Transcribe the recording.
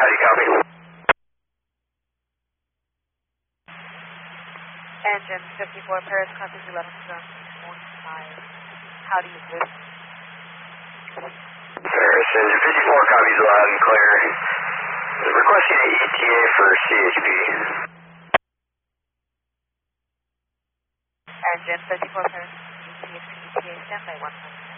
How do you copy? Engine 54 Paris, copies 11.615. How do you do? Paris, engine 54 copies loud and clear. Requesting an ETA for CHP. Engine 54 Paris, ETA standby 1.6.